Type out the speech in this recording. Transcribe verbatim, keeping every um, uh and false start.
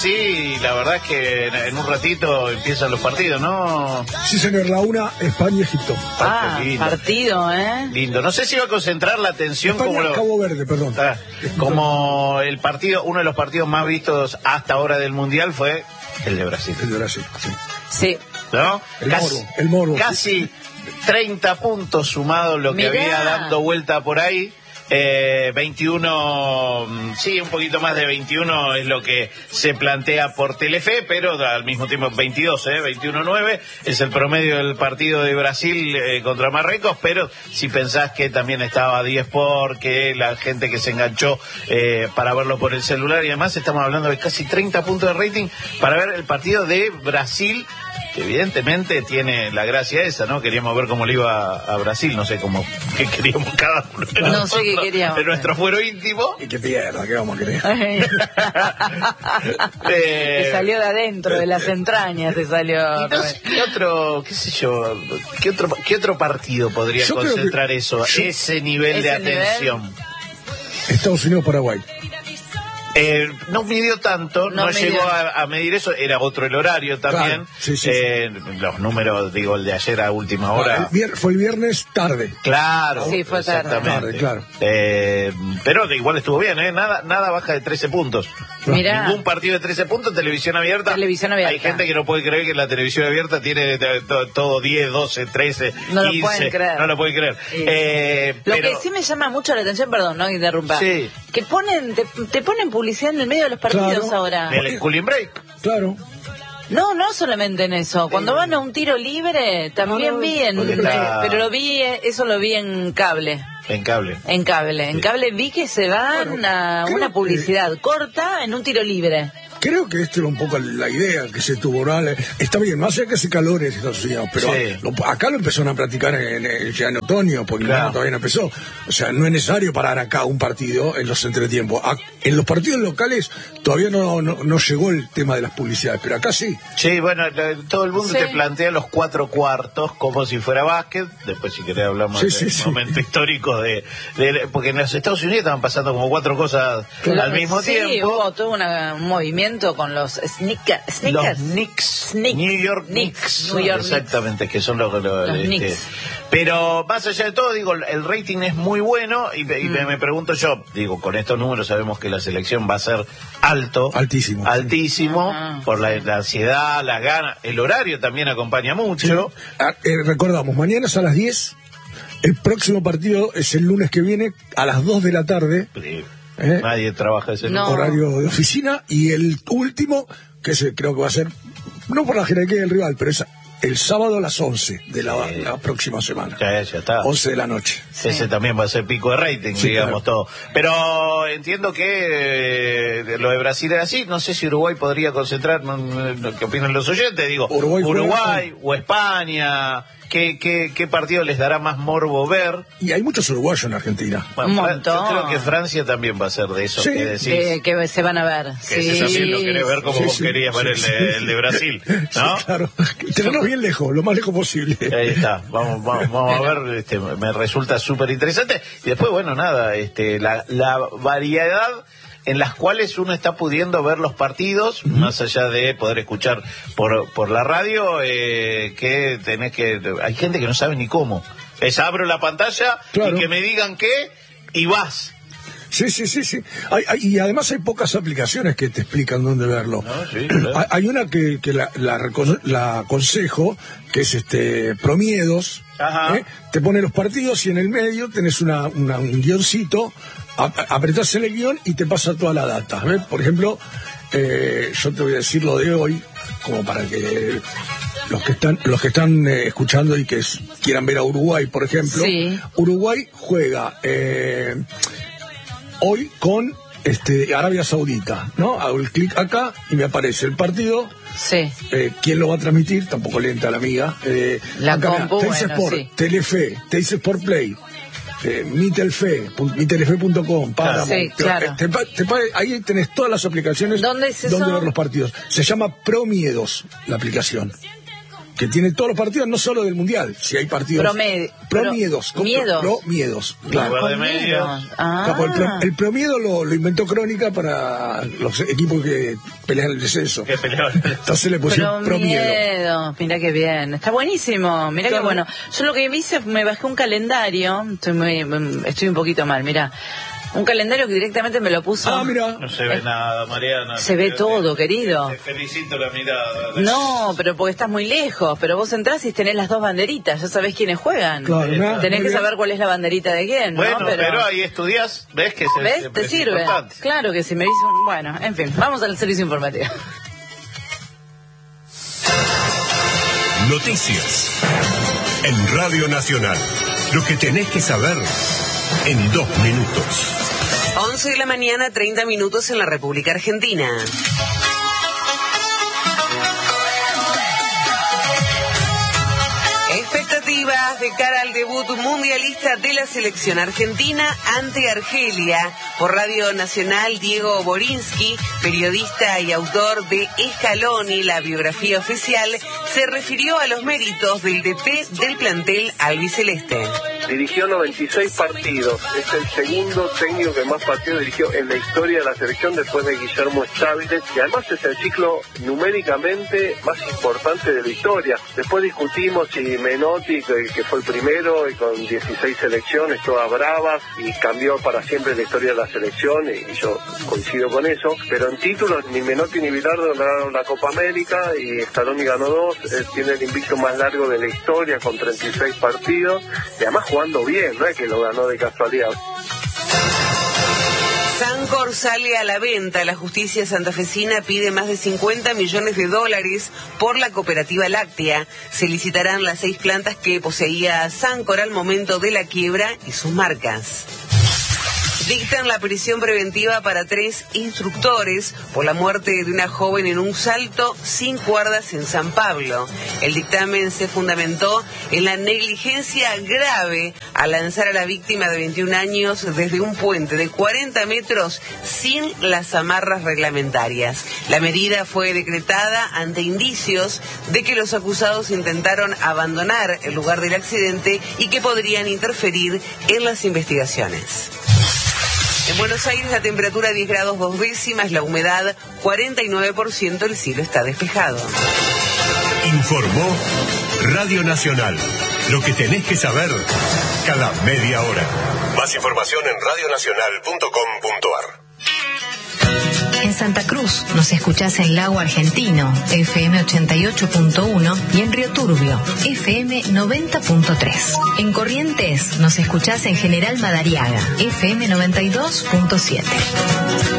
Sí, la verdad es que en un ratito empiezan los partidos, ¿no? Sí, señor, la una, España-Egipto. Ah, lindo. Partido, ¿eh? Lindo. No sé si va a concentrar la atención España, como lo... Cabo Verde, perdón. Ah, como el partido, uno de los partidos más vistos hasta ahora del Mundial fue el de Brasil. El de Brasil, sí. Sí. ¿No? El casi, morbo, el morbo. Casi treinta puntos sumados lo que Mirá. había dando vuelta por ahí. Eh, veintiuno, sí, un poquito más de veintiuno es lo que se plantea por Telefe, pero al mismo tiempo veintidós, eh, veintiuno nueve es el promedio del partido de Brasil eh, contra Marruecos, pero si pensás que también estaba diez por, que la gente que se enganchó eh, para verlo por el celular y además estamos hablando de casi treinta puntos de rating para ver el partido de Brasil, que evidentemente tiene la gracia esa, ¿no? Queríamos ver cómo le iba a Brasil, no sé cómo, qué queríamos cada uno de No nosotros, sé qué queríamos. de nuestro fuero íntimo. Y que pierda, ¿qué vamos a querer? Eh, Te salió de adentro, de las entrañas, te salió. y no sé, ¿qué otro, qué sé yo, qué otro, qué otro partido podría Yo creo concentrar que- eso, yo- ese nivel de Ese nivel. atención? Estados Unidos-Paraguay. Eh, no midió tanto, no, No midió. llegó a, a medir eso, era otro el horario también. Claro, sí, sí, Eh, los números, digo, el de ayer a última hora. El vier- fue el viernes tarde. Claro, Sí, fue tarde. exactamente. Tarde, claro. Eh, pero igual estuvo bien, ¿eh? Nada, nada baja de trece puntos. Mirá. Ningún partido de trece puntos, televisión abierta. Televisión abierta. Hay gente que no puede creer que la televisión abierta tiene eh, to- todo diez, doce, trece, No lo quince. pueden creer. No lo pueden creer. Sí. Eh, Lo pero, que sí me llama mucho la atención, perdón, no interrumpa, Sí. que ponen, te, te ponen publicidad en el medio de los partidos Claro. ahora. el cooling break. Claro. No, no solamente en eso. Cuando van a un tiro libre, también No, vi en, porque está- pero lo vi, eso lo vi en cable. En cable. En cable. En Sí. cable vi que se van Bueno, a creo una que- publicidad corta en un tiro libre. Creo que esta era un poco la idea que se tuvo, ¿no? Está bien, más allá que hace calor en Estados Unidos, pero Sí. lo- acá lo empezaron a practicar en, en- ya en otoño, porque el Claro. invierno todavía no empezó. O sea, no es necesario parar acá un partido en los entretiempos. A- en los partidos locales todavía no, no, no llegó el tema de las publicidades, pero acá sí. Sí, bueno, lo- todo el mundo Sí. te plantea los cuatro cuartos como si fuera básquet. Después, si querés, hablamos Sí, del sí, sí. momento histórico de, de- porque en los Estados Unidos estaban pasando como cuatro cosas Claro. al mismo sí, tiempo. hubo todo una- un movimiento con los sneaker- Los sneakers. Knicks, Knicks. New York Knicks, Knicks, New York exactamente, que son los, los, Los este, Knicks. pero más allá de todo, digo, el rating es muy bueno y, me- y me, Mm. me pregunto yo, digo, con estos números sabemos que la selección va a ser alto, Altísimo. altísimo, Ajá. por la, la ansiedad, la gana, el horario también acompaña mucho. Ah, eh, recordamos, mañana es a las diez. El próximo partido es el lunes que viene a las dos de la tarde. Sí. ¿Eh? Nadie trabaja ese No. Horario de oficina, y el último, que se, creo que va a ser, no por la jerarquía del rival, pero es el sábado a las once de la, Sí. la próxima semana. Ya, ya está. once de la noche. Ese también va a ser pico de rating, Sí, digamos, claro. todo. Pero entiendo que eh, lo de Brasil es así. No sé si Uruguay podría concentrar, no, no, ¿qué opinan los oyentes? Digo, Uruguay Uruguay, juega o España. ¿Qué, qué, ¿Qué partido les dará más morbo ver? Y hay muchos uruguayos en Argentina. Un Fra- montón. Yo creo que Francia también va a ser de eso Sí. que decís. Que, que se van a ver. Que sí, ese también lo querés ver como Sí, vos sí, querías ver sí, el, de, sí. el de Brasil, ¿no? Sí, claro. Tenerlos bien lejos, lo más lejos posible. Ahí está, vamos, vamos, vamos a ver, este, me resulta súper interesante. Y después, bueno, nada, este, la, la variedad en las cuales uno está pudiendo ver los partidos, uh-huh. más allá de poder escuchar por, por la radio, eh, que tenés que... Hay gente que no sabe ni cómo. Es abro la pantalla Claro. y que me digan qué y vas. Sí, sí, sí, sí. Hay, hay- y además hay pocas aplicaciones que te explican dónde verlo. No, sí, claro. Hay- Hay una que, que la, la, recono- la aconsejo, que es este Promiedos. Ajá. ¿eh? Te pone los partidos y en el medio tenés una, una- un guioncito, a- a- apretás el guión y te pasa toda la data. ¿ves? Por ejemplo, eh, yo te voy a decir lo de hoy, como para que los que están los que están eh, escuchando y que s- quieran ver a Uruguay, por ejemplo. Sí. Uruguay juega eh, hoy con este Arabia Saudita, ¿no? Hago el clic acá y me aparece el partido. Sí. Eh, ¿Quién lo va a transmitir? Tampoco lenta la amiga. Eh, La acá, compu, Teis bueno, Sport, sí. Telefe, Teis Sport Play, eh, mi Telfe, pu- mi telefe punto com, Paramount. Sí, claro. Te- te pa- te pa- ahí tenés todas las aplicaciones ¿Dónde es eso? donde ver los partidos. Se llama Promiedos la aplicación. que tiene todos los partidos, no solo del Mundial, si hay partidos... Promed pro pro miedos. Con miedos. Pro, pro miedos, claro. Lugar de medios. Ah. Claro, el, pro, el promiedo lo, lo inventó Crónica para los equipos que pelean el descenso. Que peleaban. Entonces le pusieron promiedo. Promiedo. Mirá qué bien. Está buenísimo. Mirá Claro. qué bueno. Yo lo que hice, me bajé un calendario. Estoy, muy, estoy un poquito mal, mirá. Un calendario que directamente me lo puso. Ah, mira. No se ve Eh, nada, Mariana. se ve Te- todo, te- querido. Te felicito la mirada. No, pero porque estás muy lejos. Pero vos entrás y tenés las dos banderitas. Ya sabés quiénes juegan. Claro, ¿no? Tenés Muy que bien. saber cuál es la banderita de quién, ¿no? Bueno, pero... ahí estudias, ves que se, ¿Ves? se- Te es sirve. importante. Claro que sí, me dice un... Bueno, en fin, vamos al servicio informativo. Noticias en Radio Nacional. Lo que tenés que saber en dos minutos. once de la mañana, treinta minutos en la República Argentina. Expectativas de cara al debut mundialista de la selección argentina ante Argelia. Por Radio Nacional, Diego Borinsky, periodista y autor de Scaloni, la biografía oficial, se refirió a los méritos del D T del plantel albiceleste. Dirigió noventa y seis partidos, es el segundo técnico que más partidos dirigió en la historia de la selección después de Guillermo Stávile, y además es el ciclo numéricamente más importante de la historia. Después discutimos si Menotti, que, que fue el primero y con dieciséis selecciones, todas bravas, y cambió para siempre la historia de la selección, y, y yo coincido con eso, pero en títulos ni Menotti ni Bilardo ganaron la Copa América, y Scaloni ganó dos. Él tiene el invicto más largo de la historia con treinta y seis partidos, y además jugando bien, no es que lo ganó de casualidad. Sancor sale a la venta. La justicia santafesina pide más de cincuenta millones de dólares por la cooperativa láctea. Se licitarán las seis plantas que poseía Sancor al momento de la quiebra y sus marcas. Dictan la prisión preventiva para tres instructores por la muerte de una joven en un salto sin cuerdas en San Pablo. El dictamen se fundamentó en la negligencia grave al lanzar a la víctima de veintiún años desde un puente de cuarenta metros sin las amarras reglamentarias. La medida fue decretada ante indicios de que los acusados intentaron abandonar el lugar del accidente y que podrían interferir en las investigaciones. En Buenos Aires la temperatura diez grados dos décimas, la humedad cuarenta y nueve por ciento, el cielo está despejado. Informó Radio Nacional. Lo que tenés que saber cada media hora. Más información en radio nacional punto com punto ar. En Santa Cruz nos escuchás en Lago Argentino, F M ochenta y ocho punto uno, y en Río Turbio, F M noventa punto tres. En Corrientes nos escuchás en General Madariaga, F M noventa y dos punto siete.